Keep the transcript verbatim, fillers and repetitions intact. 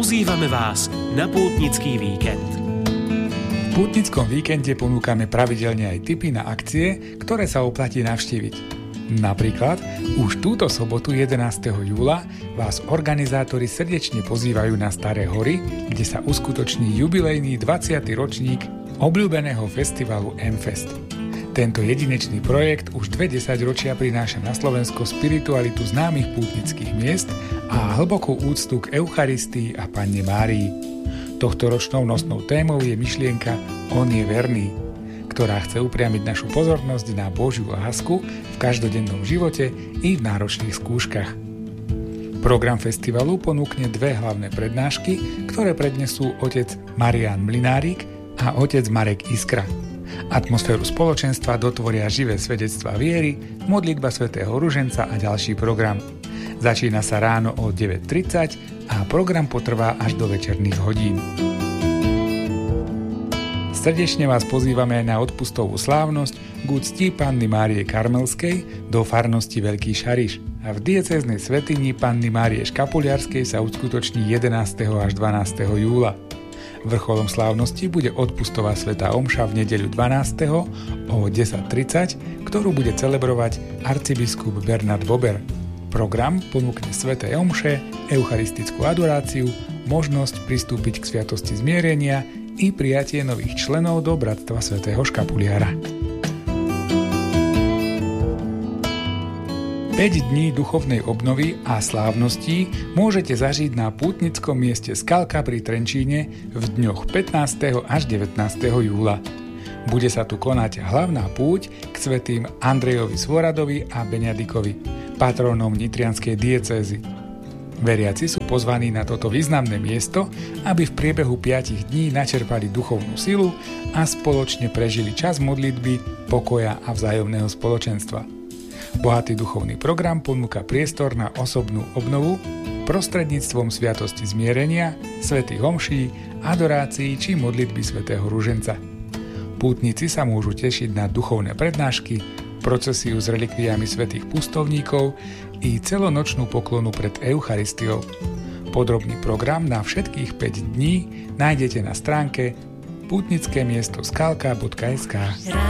Pozývame vás na pútnický víkend. V pútnickom víkende ponúkame pravidelne aj tipy na akcie, ktoré sa oplatí navštíviť. Napríklad už túto sobotu jedenásteho júla vás organizátori srdečne pozývajú na Staré hory, kde sa uskutoční jubilejný dvadsiaty ročník obľúbeného festivalu M-Fest. Tento jedinečný projekt už dve desaťročia prináša na Slovensko spiritualitu známych pútnických miest a hlbokú úctu k Eucharistii a Panne Márii. Tohtoročnou nosnou témou je myšlienka On je verný, ktorá chce upriamiť našu pozornosť na Božiu lásku v každodennom živote i v náročných skúškach. Program festivalu ponúkne dve hlavné prednášky, ktoré prednesú otec Marián Mlynárik a otec Marek Iskra. Atmosféru spoločenstva dotvoria živé svedectvá viery, modlitba svätého Ruženca a ďalší program. Začína sa ráno o deväť tridsať a program potrvá až do večerných hodín. Srdečne vás pozývame aj na odpustovú slávnosť k úcti Panny Márie Karmelskej do farnosti Veľký Šariš a v diecéznej svätyni Panny Márie Škapuliarskej sa uskutoční jedenásteho až dvanásteho júla. Vrcholom slávnosti bude odpustová svätá omša v nedeľu dvanásteho o desať tridsať, ktorú bude celebrovať arcibiskup Bernard Bober. Program ponúkne sväté omše, eucharistickú adoráciu, možnosť pristúpiť k sviatosti zmierenia i prijatie nových členov do Bratstva svätého Škapuliára. päť dní duchovnej obnovy a slávností môžete zažiť na pútnickom mieste Skalka pri Trenčíne v dňoch pätnásteho až devätnásteho júla. Bude sa tu konať hlavná púť k svätým Andrejovi Svoradovi a Benedikovi, patrónom nitrianskej diecézy. Veriaci sú pozvaní na toto významné miesto, aby v priebehu piatich dní načerpali duchovnú silu a spoločne prežili čas modlitby, pokoja a vzájomného spoločenstva. Bohatý duchovný program ponúka priestor na osobnú obnovu prostredníctvom sviatosti zmierenia, svätých omší, adorácií či modlitby svätého Ruženca. Pútnici sa môžu tešiť na duchovné prednášky, procesiu s relikviami svätých pustovníkov i celonočnú poklonu pred Eucharistiou. Podrobný program na všetkých päť dní nájdete na stránke pútnické miesto skalka bodka es ká.